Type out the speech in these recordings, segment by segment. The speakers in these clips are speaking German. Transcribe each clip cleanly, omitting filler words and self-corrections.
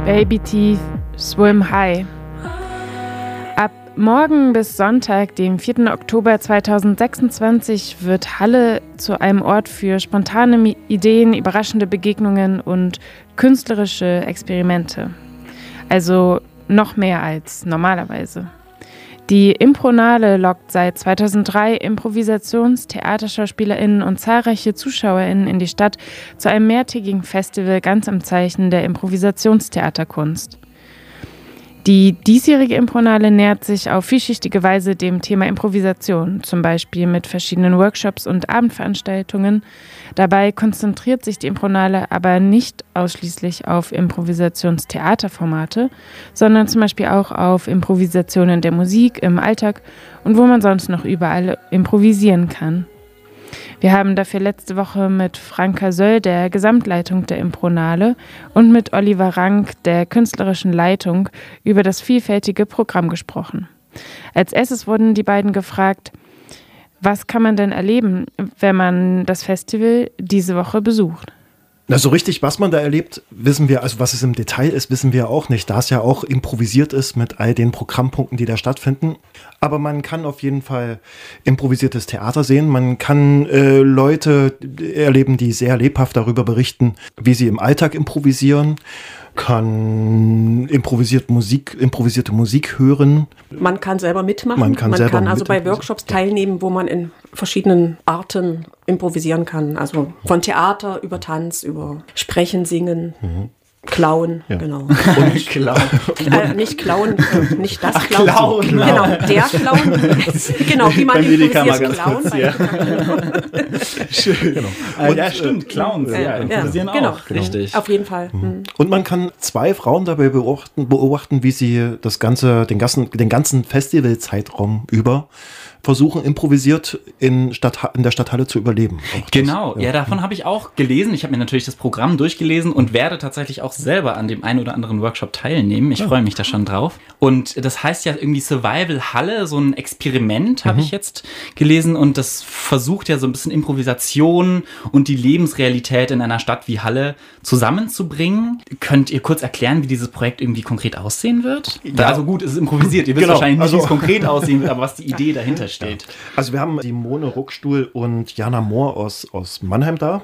Baby Teeth, Swim High. Ab morgen bis Sonntag, dem 4. Oktober 2026, wird Halle zu einem Ort für spontane Ideen, überraschende Begegnungen und künstlerische Experimente. Also noch mehr als normalerweise. Die Impronale lockt seit 2003 Improvisations-, TheaterschauspielerInnen und zahlreiche ZuschauerInnen in die Stadt zu einem mehrtägigen Festival ganz im Zeichen der Improvisationstheaterkunst. Die diesjährige Impronale nähert sich auf vielschichtige Weise dem Thema Improvisation, zum Beispiel mit verschiedenen Workshops und Abendveranstaltungen. Dabei konzentriert sich die Impronale aber nicht ausschließlich auf Improvisationstheaterformate, sondern zum Beispiel auch auf Improvisationen der Musik im Alltag und wo man sonst noch überall improvisieren kann. Wir haben dafür letzte Woche mit Franka Söll, der Gesamtleitung der Impronale, und mit Oliver Rank, der künstlerischen Leitung, über das vielfältige Programm gesprochen. Als erstes wurden die beiden gefragt, was kann man denn erleben, wenn man das Festival diese Woche besucht? Na, so richtig, was man da erlebt, wissen wir, also was es im Detail ist, wissen wir auch nicht, da es ja auch improvisiert ist mit all den Programmpunkten, die da stattfinden. Aber man kann auf jeden Fall improvisiertes Theater sehen. Man kann Leute erleben, die sehr lebhaft darüber berichten, wie sie im Alltag improvisieren. Kann improvisierte Musik hören. Man kann selber mitmachen. Man kann also bei Workshops teilnehmen, wo man in verschiedenen Arten improvisieren kann. Also von Theater über Tanz, über Sprechen, Singen. Klauen, ja. Genau. Und Klauen. Nicht klauen, nicht das Klauen. Genau, der Klauen. Genau, wie man improvisiert klauen. Ja. Schön. Genau. Und, ja, stimmt, Clowns, improvisieren genau. auch. Richtig. Auf jeden Fall. Und man kann zwei Frauen dabei beobachten, wie sie den ganzen Festivalzeitraum über versuchen, improvisiert in der Stadthalle zu überleben. Genau, ja, davon habe ich auch gelesen. Ich habe mir natürlich das Programm durchgelesen und werde tatsächlich auch selber an dem einen oder anderen Workshop teilnehmen. Ich freue mich da schon drauf. Und das heißt ja irgendwie Survival Halle, so ein Experiment, habe ich jetzt gelesen. Und das versucht ja so ein bisschen Improvisation und die Lebensrealität in einer Stadt wie Halle zusammenzubringen. Könnt ihr kurz erklären, wie dieses Projekt irgendwie konkret aussehen wird? Ja. Also gut, es ist improvisiert. Ihr wisst wahrscheinlich nicht, wie es konkret aussehen wird, aber was die Idee dahinter steht. Also wir haben Simone Ruckstuhl und Jana Mohr aus Mannheim da.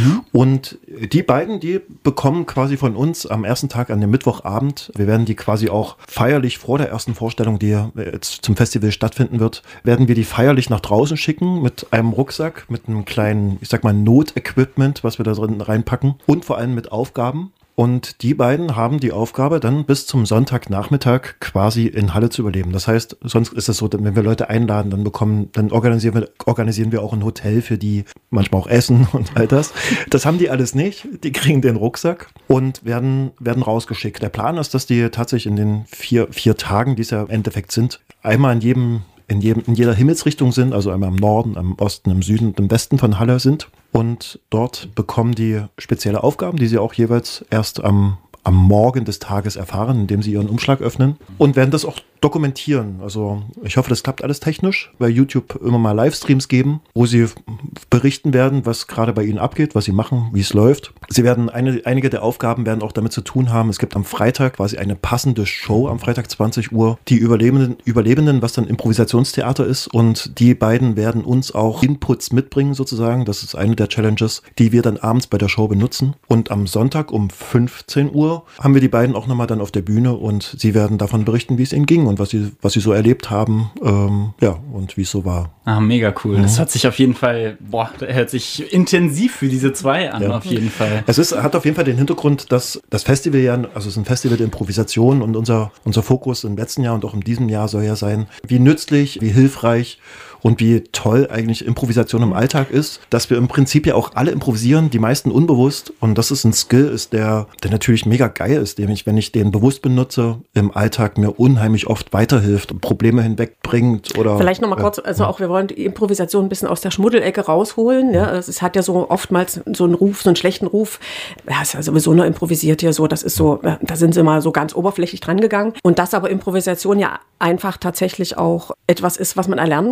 Und die beiden, die bekommen quasi von uns am ersten Tag, an dem Mittwochabend, wir werden die quasi auch feierlich vor der ersten Vorstellung, die jetzt zum Festival stattfinden wird, werden wir die feierlich nach draußen schicken mit einem Rucksack, mit einem kleinen, ich sag mal, Notequipment, was wir da drin reinpacken und vor allem mit Aufgaben. Und die beiden haben die Aufgabe, dann bis zum Sonntagnachmittag quasi in Halle zu überleben. Das heißt, sonst ist es so, wenn wir Leute einladen, dann organisieren wir auch ein Hotel für die, manchmal auch Essen und all das. Das haben die alles nicht. Die kriegen den Rucksack und werden rausgeschickt. Der Plan ist, dass die tatsächlich in den vier Tagen, die es ja im Endeffekt sind, einmal in jeder Himmelsrichtung sind, also einmal im Norden, im Osten, im Süden und im Westen von Halle sind. Und dort bekommen die spezielle Aufgaben, die sie auch jeweils erst am Morgen des Tages erfahren, indem sie ihren Umschlag öffnen und werden das auch dokumentieren. Also ich hoffe, das klappt alles technisch, bei YouTube immer mal Livestreams geben, wo sie berichten werden, was gerade bei ihnen abgeht, was sie machen, wie es läuft. Sie werden einige der Aufgaben werden auch damit zu tun haben. Es gibt am Freitag quasi eine passende Show, am Freitag 20 Uhr, die Überlebenden, was dann Improvisationstheater ist, und die beiden werden uns auch Inputs mitbringen sozusagen. Das ist eine der Challenges, die wir dann abends bei der Show benutzen. Und am Sonntag um 15 Uhr haben wir die beiden auch nochmal dann auf der Bühne und sie werden davon berichten, wie es ihnen ging und was sie so erlebt haben, und wie es so war. Ah, mega cool. Das hört sich auf jeden Fall, hört sich intensiv für diese zwei an, auf jeden Fall. Hat auf jeden Fall den Hintergrund, dass das Festival es ist ein Festival der Improvisation und unser Fokus im letzten Jahr und auch in diesem Jahr soll ja sein, wie nützlich, wie hilfreich und wie toll eigentlich Improvisation im Alltag ist, dass wir im Prinzip ja auch alle improvisieren, die meisten unbewusst, und das ist ein Skill, der natürlich mega geil ist, wenn ich den bewusst benutze, im Alltag mir unheimlich oft weiterhilft, Probleme hinwegbringt oder... Vielleicht nochmal kurz, also auch wir wollen die Improvisation ein bisschen aus der Schmuddelecke rausholen, ja, es hat ja so oftmals so einen Ruf, so einen schlechten Ruf, ja, ist ja sowieso nur improvisiert hier so, das ist so, da sind sie mal so ganz oberflächlich dran gegangen, und dass aber Improvisation ja einfach tatsächlich auch etwas ist, was man erlernen kann,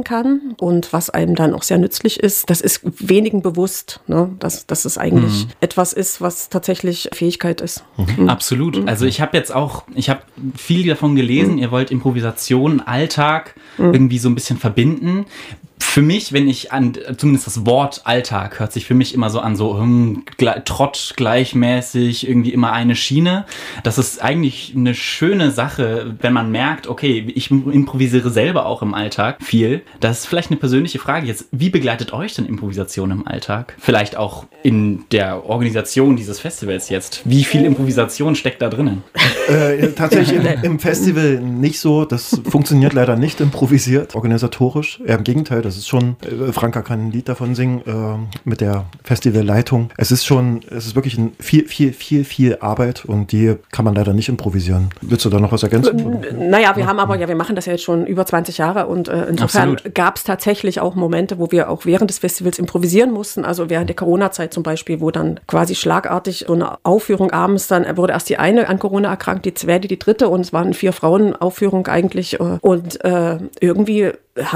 kann und was einem dann auch sehr nützlich ist, das ist wenigen bewusst, ne? Dass es eigentlich etwas ist, was tatsächlich Fähigkeit ist. Absolut. Also ich habe viel davon gelesen, ihr wollt Improvisation, Alltag irgendwie so ein bisschen verbinden. Für mich, wenn ich zumindest das Wort Alltag hört sich für mich immer so an, so Trott gleichmäßig, irgendwie immer eine Schiene. Das ist eigentlich eine schöne Sache, wenn man merkt, okay, ich improvisiere selber auch im Alltag viel. Das ist vielleicht eine persönliche Frage jetzt. Wie begleitet euch denn Improvisation im Alltag? Vielleicht auch in der Organisation dieses Festivals jetzt. Wie viel Improvisation steckt da drinnen? Tatsächlich im Festival nicht so. Das funktioniert leider nicht improvisiert, organisatorisch. Eher im Gegenteil, das ist schon, Franka kann ein Lied davon singen mit der Festivalleitung. Es ist wirklich viel Arbeit und die kann man leider nicht improvisieren. Willst du da noch was ergänzen? Naja, wir machen das ja jetzt schon über 20 Jahre und insofern gab es tatsächlich auch Momente, wo wir auch während des Festivals improvisieren mussten. Also während der Corona-Zeit zum Beispiel, wo dann quasi schlagartig so eine Aufführung abends, dann wurde erst die eine an Corona erkrankt, die zweite, die dritte und es waren 4 Frauen-Aufführung eigentlich und irgendwie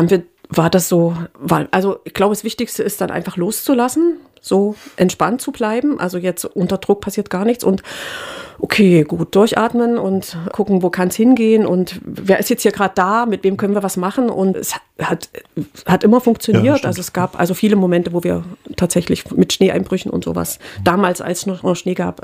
also ich glaube, das Wichtigste ist dann einfach loszulassen, so entspannt zu bleiben. Also jetzt unter Druck passiert gar nichts und okay, gut, durchatmen und gucken, wo kann es hingehen und wer ist jetzt hier gerade da, mit wem können wir was machen und es hat immer funktioniert. Ja, also es gab also viele Momente, wo wir tatsächlich mit Schneeeinbrüchen und sowas, damals als es noch Schnee gab,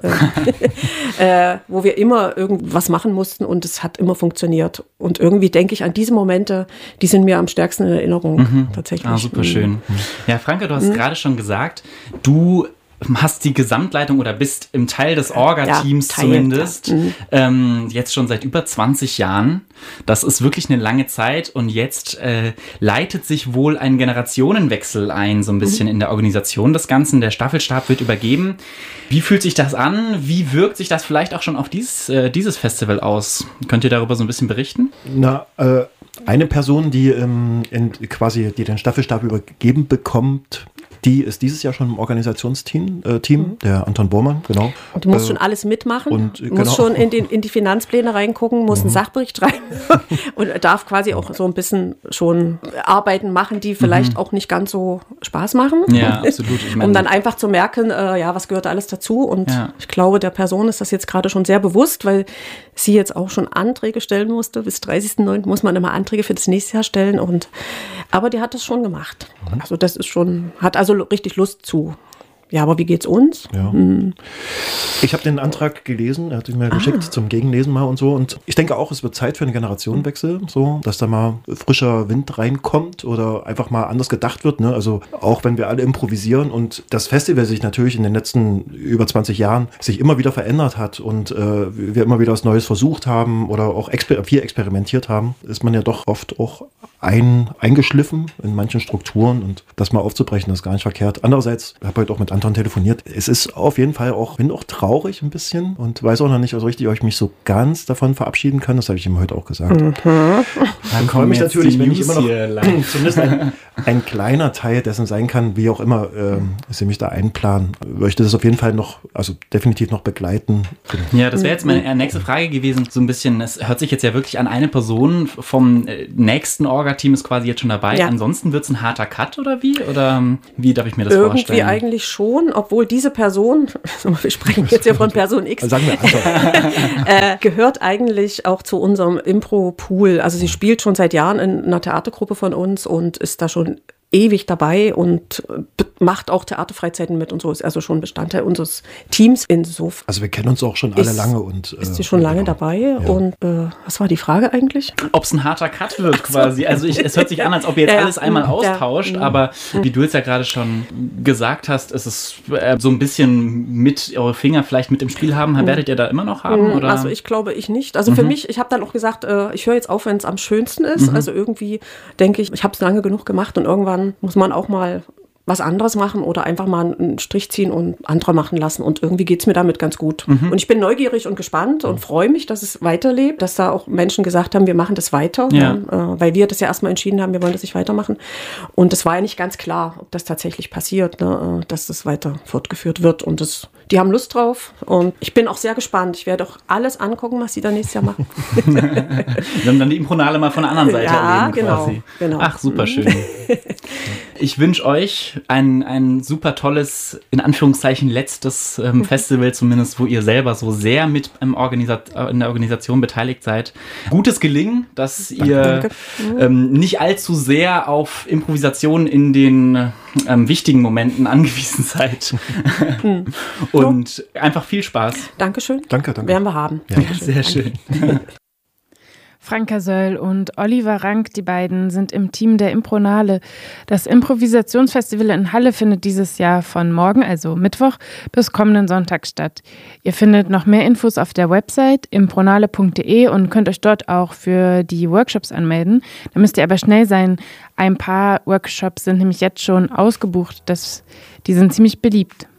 wo wir immer irgendwas machen mussten und es hat immer funktioniert. Und irgendwie denke ich an diese Momente, die sind mir am stärksten in Erinnerung tatsächlich. Ah, super schön. Ja, Franka, du hast gerade schon gesagt, du hast die Gesamtleitung oder bist im Teil des Orga-Teams zumindest, jetzt schon seit über 20 Jahren. Das ist wirklich eine lange Zeit und jetzt leitet sich wohl ein Generationenwechsel ein, so ein bisschen in der Organisation des Ganzen. Der Staffelstab wird übergeben. Wie fühlt sich das an? Wie wirkt sich das vielleicht auch schon auf dieses Festival aus? Könnt ihr darüber so ein bisschen berichten? Eine Person, die den Staffelstab übergeben bekommt, die ist dieses Jahr schon im Organisationsteam, der Anton Bormann, genau. Und du musst schon alles mitmachen, musst schon in die Finanzpläne reingucken, musst einen Sachbericht schreiben und darf quasi auch so ein bisschen schon Arbeiten machen, die vielleicht auch nicht ganz so Spaß machen. Ja, absolut. Um dann einfach zu merken, was gehört alles dazu. Und ich glaube, der Person ist das jetzt gerade schon sehr bewusst, weil sie jetzt auch schon Anträge stellen musste. Bis 30.09. muss man immer Anträge für das nächste Jahr stellen. Aber die hat das schon gemacht. Also das ist hat also richtig Lust zu. Ja, aber wie geht's uns? Ja. Ich habe den Antrag gelesen, er hat ihn mir geschickt zum Gegenlesen mal und so. Und ich denke auch, es wird Zeit für einen Generationenwechsel, so, dass da mal frischer Wind reinkommt oder einfach mal anders gedacht wird. Ne? Also auch wenn wir alle improvisieren und das Festival sich natürlich in den letzten über 20 Jahren sich immer wieder verändert hat und wir immer wieder was Neues versucht haben oder auch viel experimentiert haben, ist man ja doch oft auch eingeschliffen in manchen Strukturen und das mal aufzubrechen, ist gar nicht verkehrt. Andererseits, ich habe heute auch mit Anton telefoniert, es ist auf jeden Fall bin auch traurig ein bisschen und weiß auch noch nicht so richtig, ob ich mich so ganz davon verabschieden kann. Das habe ich ihm heute auch gesagt. Dann freue mich natürlich, wenn ich immer noch zumindest ein kleiner Teil dessen sein kann, wie auch immer sie mich da einplanen. Möchte das auf jeden Fall definitiv noch begleiten. Ja, das wäre jetzt meine nächste Frage gewesen. So ein bisschen, es hört sich jetzt ja wirklich an, eine Person vom nächsten Orga-Team ist quasi jetzt schon dabei. Ja. Ansonsten wird es ein harter Cut oder wie? Oder wie darf ich mir das vorstellen? Irgendwie eigentlich schon, obwohl diese Person, wir sprechen jetzt ja von Person X, sagen wir gehört eigentlich auch zu unserem Impro-Pool. Also sie spielt schon seit Jahren in einer Theatergruppe von uns und ist da schon ewig dabei und macht auch Theaterfreizeiten mit und so, ist also schon Bestandteil unseres Teams insofern. Also wir kennen uns auch schon alle lange und ist sie schon lange dabei und was war die Frage eigentlich? Ob es ein harter Cut wird quasi. Also es hört sich an, als ob ihr jetzt alles einmal austauscht, aber wie du jetzt ja gerade schon gesagt hast, ist es so ein bisschen mit eure Finger vielleicht mit im Spiel haben. Werdet ihr da immer noch haben? Oder? Also ich glaube ich nicht. Also für mich, ich habe dann auch gesagt, ich höre jetzt auf, wenn es am schönsten ist. Also irgendwie denke ich habe es lange genug gemacht und irgendwann muss man auch mal was anderes machen oder einfach mal einen Strich ziehen und andere machen lassen. Und irgendwie geht es mir damit ganz gut. Und ich bin neugierig und gespannt und freue mich, dass es weiterlebt, dass da auch Menschen gesagt haben, wir machen das weiter, weil wir das ja erstmal entschieden haben, wir wollen das nicht weitermachen. Und es war ja nicht ganz klar, ob das tatsächlich passiert, ne, dass das weiter fortgeführt wird. Und die haben Lust drauf und ich bin auch sehr gespannt. Ich werde auch alles angucken, was sie da nächstes Jahr machen. Wir haben dann die Impronale mal von der anderen Seite erleben quasi. Genau. Ach, super schön. Ich wünsche euch ein super tolles, in Anführungszeichen, letztes Festival zumindest, wo ihr selber so sehr mit in der Organisation beteiligt seid. Gutes Gelingen, dass ihr nicht allzu sehr auf Improvisation in den wichtigen Momenten angewiesen seid. Und einfach viel Spaß. Dankeschön. Danke. Werden wir haben. Ja. Sehr schön. Franka Söll und Oliver Rank, die beiden sind im Team der Impronale. Das Improvisationsfestival in Halle findet dieses Jahr von morgen, also Mittwoch, bis kommenden Sonntag statt. Ihr findet noch mehr Infos auf der Website impronale.de und könnt euch dort auch für die Workshops anmelden. Da müsst ihr aber schnell sein. Ein paar Workshops sind nämlich jetzt schon ausgebucht. Die sind ziemlich beliebt.